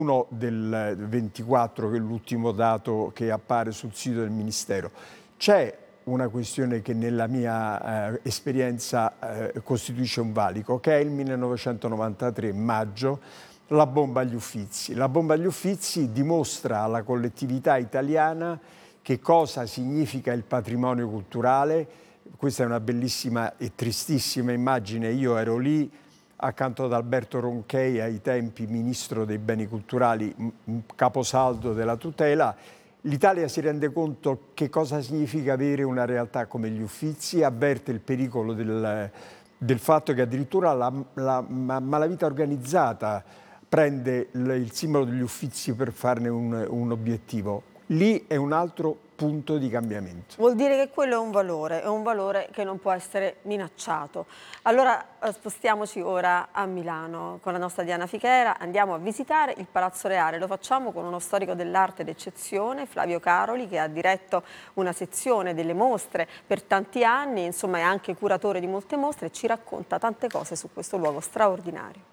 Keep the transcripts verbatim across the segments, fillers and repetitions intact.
uno del ventiquattro, che è l'ultimo dato che appare sul sito del Ministero. C'è una questione che nella mia eh, esperienza eh, costituisce un valico, che è il millenovecentonovantatré, maggio, la bomba agli Uffizi. La bomba agli Uffizi dimostra alla collettività italiana che cosa significa il patrimonio culturale. Questa è una bellissima e tristissima immagine. Io ero lì accanto ad Alberto Ronchey, ai tempi ministro dei beni culturali, caposaldo della tutela. L'Italia si rende conto che cosa significa avere una realtà come gli Uffizi, avverte il pericolo del, del fatto che addirittura la, la malavita organizzata prende il, il simbolo degli Uffizi per farne un, un obiettivo. Lì è un altro punto di cambiamento. Vuol dire che quello è un valore, è un valore che non può essere minacciato. Allora spostiamoci ora a Milano con la nostra Diana Fichera, andiamo a visitare il Palazzo Reale. Lo facciamo con uno storico dell'arte d'eccezione, Flavio Caroli, che ha diretto una sezione delle mostre per tanti anni, insomma è anche curatore di molte mostre e ci racconta tante cose su questo luogo straordinario.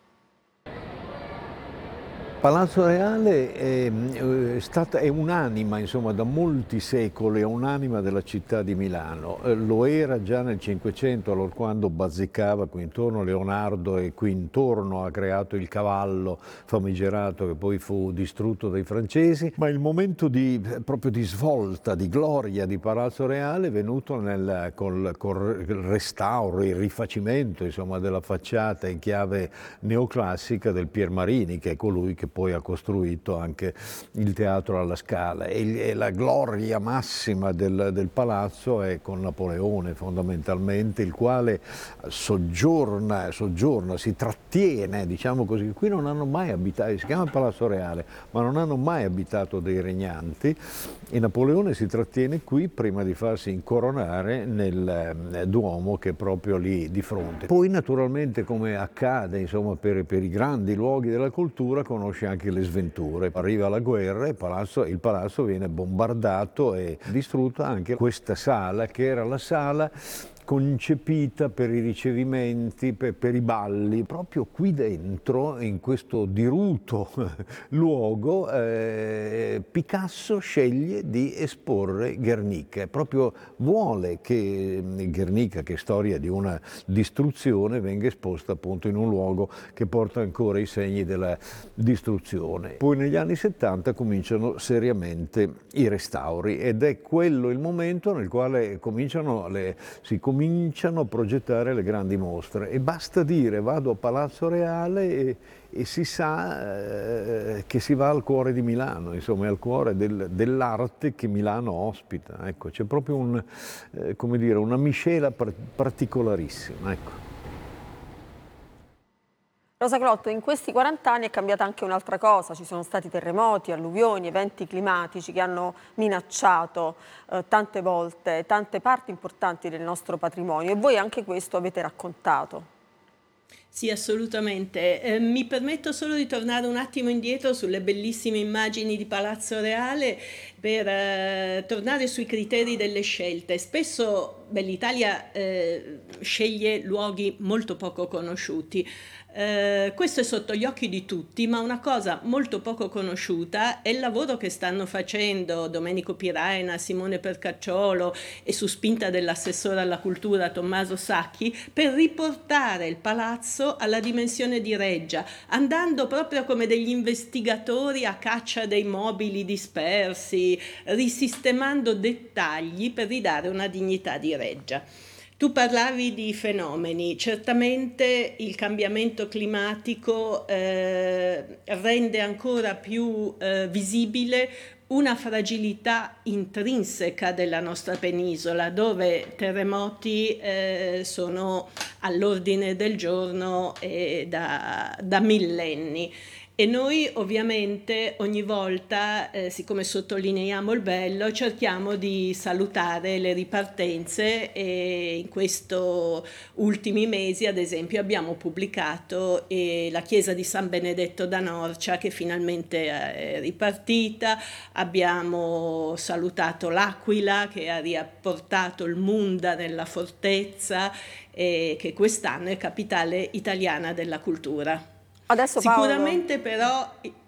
Palazzo Reale è, è, stata, è un'anima, insomma, da molti secoli, è un'anima della città di Milano. Eh, lo era già nel Cinquecento, allora quando bazzicava qui intorno Leonardo e qui intorno ha creato il cavallo famigerato che poi fu distrutto dai francesi, ma il momento di, proprio di svolta, di gloria di Palazzo Reale è venuto nel, col, col restauro, il rifacimento, insomma, della facciata in chiave neoclassica del Pier Marini, che è colui che poi ha costruito anche il Teatro alla Scala, e la gloria massima del, del palazzo è con Napoleone fondamentalmente, il quale soggiorna, soggiorna, si trattiene, diciamo così. Qui non hanno mai abitato, si chiama Palazzo Reale, ma non hanno mai abitato dei regnanti, e Napoleone si trattiene qui prima di farsi incoronare nel Duomo che è proprio lì di fronte. Poi naturalmente, come accade insomma per, per i grandi luoghi della cultura, conosce anche le sventure. Arriva la guerra e il palazzo, il palazzo viene bombardato e distrutta anche questa sala, che era la sala concepita per i ricevimenti, per, per i balli. Proprio qui dentro, in questo diruto luogo, eh, Picasso sceglie di esporre Guernica. Proprio vuole che Guernica, che è storia di una distruzione, venga esposta appunto in un luogo che porta ancora i segni della distruzione. Poi negli anni settanta cominciano seriamente i restauri, ed è quello il momento nel quale cominciano le, si cominciano cominciano a progettare le grandi mostre, e basta dire vado a Palazzo Reale e, e si sa eh, che si va al cuore di Milano, insomma al cuore del, dell'arte che Milano ospita. Ecco, c'è proprio un, eh, come dire, una miscela particolarissima. Ecco. Rosa Clotto, in questi quaranta anni è cambiata anche un'altra cosa, ci sono stati terremoti, alluvioni, eventi climatici che hanno minacciato eh, tante volte tante parti importanti del nostro patrimonio, e voi anche questo avete raccontato. Sì, assolutamente. Eh, mi permetto solo di tornare un attimo indietro sulle bellissime immagini di Palazzo Reale per eh, tornare sui criteri delle scelte. Spesso beh, l'Italia eh, sceglie luoghi molto poco conosciuti. Eh, questo è sotto gli occhi di tutti, ma una cosa molto poco conosciuta è il lavoro che stanno facendo Domenico Piraina, Simone Percacciolo e su spinta dell'assessore alla cultura Tommaso Sacchi per riportare il palazzo alla dimensione di Reggia, andando proprio come degli investigatori a caccia dei mobili dispersi, risistemando dettagli per ridare una dignità di Reggia. Tu parlavi di fenomeni, certamente il cambiamento climatico eh, rende ancora più eh, visibile una fragilità intrinseca della nostra penisola, dove terremoti eh, sono all'ordine del giorno e da, da millenni. E noi ovviamente ogni volta, eh, siccome sottolineiamo il bello, cerchiamo di salutare le ripartenze, e in questi ultimi mesi ad esempio abbiamo pubblicato eh, la chiesa di San Benedetto da Norcia, che finalmente è ripartita, abbiamo salutato l'Aquila che ha riapportato il Munda nella fortezza, e che quest'anno è capitale italiana della cultura. Adesso Sicuramente Paolo... però